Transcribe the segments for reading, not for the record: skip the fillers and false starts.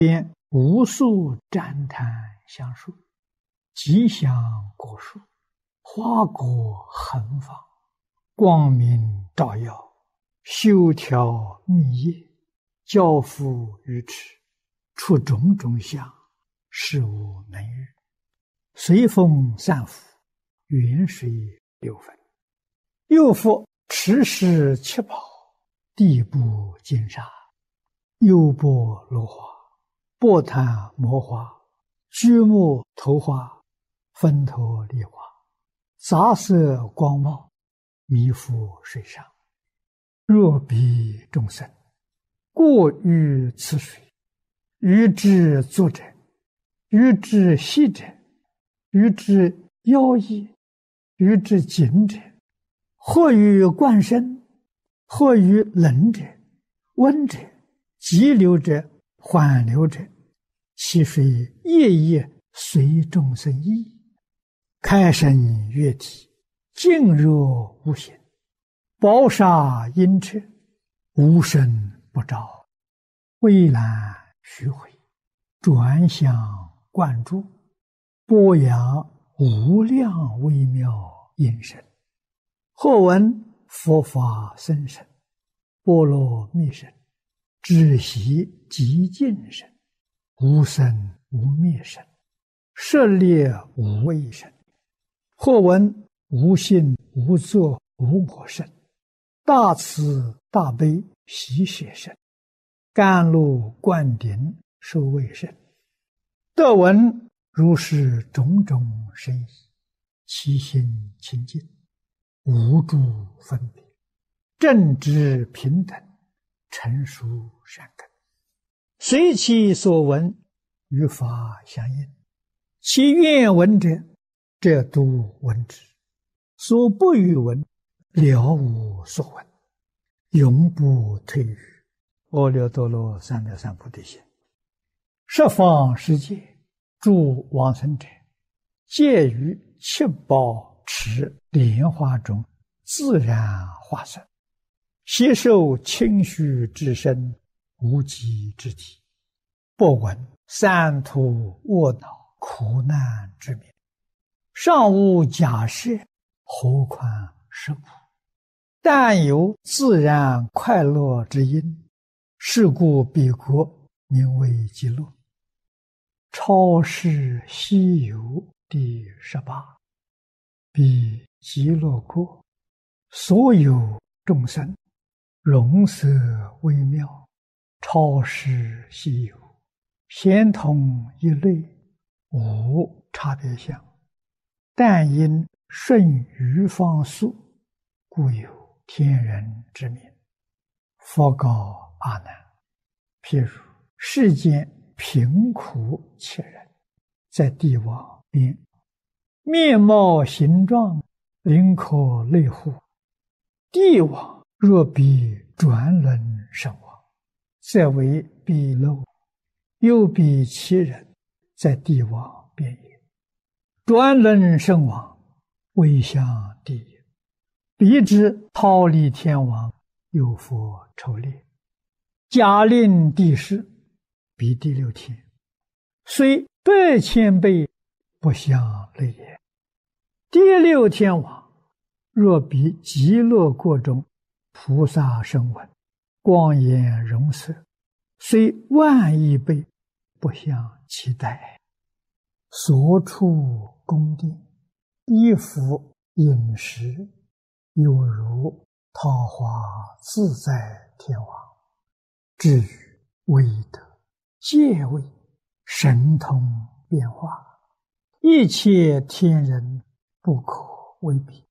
边无数赞叹香树，吉祥果树，花果横放，光明照耀，修条密叶，交付于池，出种种相，事无能御。随风散伏，远水流分。又复池石七宝，地布金沙，优波罗花，波檀摩花，居木头花，分头梨花，杂色光茂，弥覆水上。若彼众生过于此水，于之作者，于之息者，于之妖异，于之景者，或于灌身，或于冷者，温者，急流者，缓流者，其水夜夜随众生意，开生月体，静若无形，宝沙阴彻，无声不照，蔚蓝虚回，转向灌注，播扬无量微妙音声。或闻佛法深深，波罗蜜声，知悉极尽声，无生无灭声，舍猎无畏声。或闻无性无作无我声，大慈大悲喜舍声，甘露灌顶受卫声。得闻如是种种深意，其心清净，无诸分别，正直平等，成熟善根，随其所闻，与法相应。其愿闻者，则都闻之；所不欲闻，了无所闻，永不退于阿耨多罗三藐三菩提心。十方世界诸往生者，皆于七宝池莲花中自然化身，悉受清虚之身，无极之体，不闻三途卧恼苦难之名，尚无假设，何况是苦？但有自然快乐之因，是故彼国名为极乐。超世西游第18，彼极乐国，所有众生，容色微妙，超世西游，咸同一类，无差别相。但因顺于方速，故有天人之名。佛告阿难：譬如世间贫苦切人，在地网边，面貌形状，灵可类乎？地网若比转轮身亡，则为彼漏；又比其人，在地网边也。转轮身亡，未向地也。彼之忉利天王，有佛筹猎，假令地势，彼第六天，虽100,000倍，不相类也。第六天王，若比极乐国中菩萨声闻，光颜容色，虽10000亿倍，不相期待。所处宫殿，衣服饮食，有如桃花自在天王。至于威德、戒位、神通变化，一切天人不可为比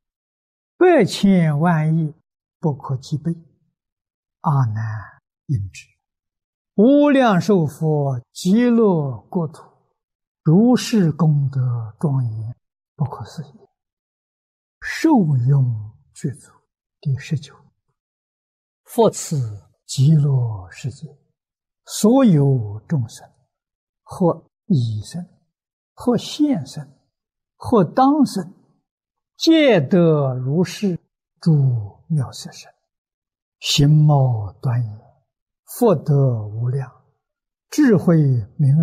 ，100,000万亿不可计备。阿难应知，无量寿佛极乐国土，如是功德庄严，不可思议。受用具足第19。复此极乐世界，所有众生，或已生，或现生，或当生，皆得如是诸妙色身，形貌端严，福德无量， 智慧明